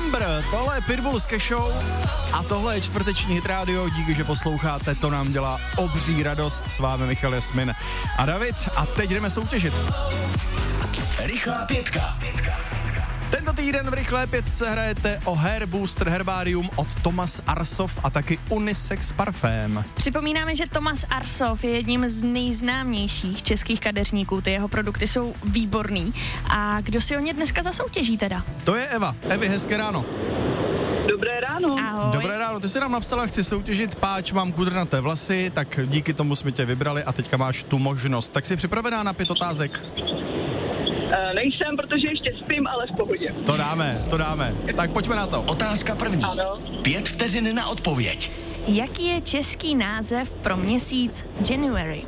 Amber, tohle je Pitbull s Kešou a tohle je čtvrteční Hit Radio, díky, že posloucháte, to nám dělá obří radost, s vámi Michal Jasmin a David a teď jdeme soutěžit. Rychlá pětka. Tento týden v Rychlé pětce hrajete o Hair Booster Herbarium od Thomas Arsov a taky Unisex parfém. Připomínáme, že Thomas Arsov je jedním z nejznámějších českých kadeřníků, ty jeho produkty jsou výborný. A kdo si o ně dneska zasoutěží teda? To je Eva. Evi, hezké ráno. Dobré ráno. Ahoj. Dobré ráno, ty jsi nám napsala, chci soutěžit, páč, mám kudrnaté vlasy, tak díky tomu jsme tě vybrali a teďka máš tu možnost. Tak jsi připravená na 5 otázek? Nejsem, protože ještě spím, ale v pohodě. To dáme. Tak pojďme na to. Otázka první. Ano. 5 vteřin na odpověď. Jaký je český název pro měsíc January?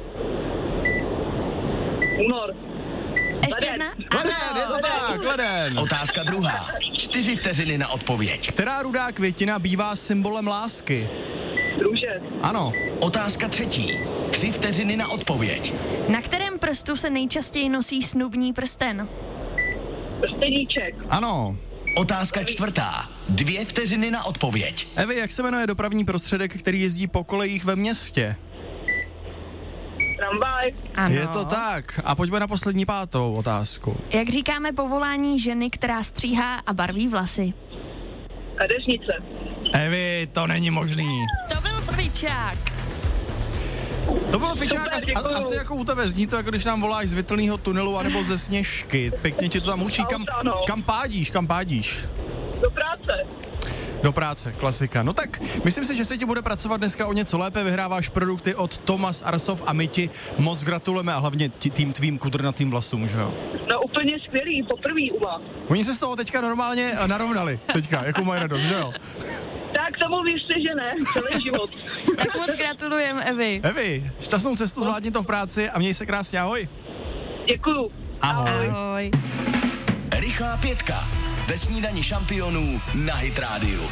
Únor. Ještě jedna? Leden, je to tak, leden. Otázka druhá. 4 vteřiny na odpověď. Která rudá květina bývá symbolem lásky? Růže. Ano. Otázka třetí. 3 vteřiny na odpověď. Na kterém prstu se nejčastěji nosí snubní prsten? Prsteníček. Ano. Otázka čtvrtá. 2 vteřiny na odpověď. Evi, jak se jmenuje dopravní prostředek, který jezdí po kolejích ve městě? Tramvaj. Ano. Je to tak. A pojďme na poslední 5. otázku. Jak říkáme povolání ženy, která stříhá a barví vlasy? Kadeřnice. Evi, to není možný. To byl prvíčák. To bylo fičák, Super, děkuju. asi jako u tebe zní to, jako když nám voláš z Vytlného tunelu anebo ze Sněžky. Pěkně ti to tam učí. Kam pádíš? Do práce. Do práce, klasika. No tak, myslím si, že se ti bude pracovat dneska o něco lépe, vyhráváš produkty od Thomas Arsov a my ti moc gratulujeme a hlavně tím tvým kudrnatým vlasům, že jo? No úplně skvělý, poprvý u vás. Oni se z toho teďka normálně narovnali, teďka, jako moje radost, že jo? Tak tomu věřte, že ne, celý život. Tak moc gratulujeme, Evi. Evi, šťastnou cestu, zvládni to v práci a měj se krásně, ahoj. Děkuju. Ahoj. Ahoj. Rychlá pětka. Ve snídani šampionů na Hit Radio.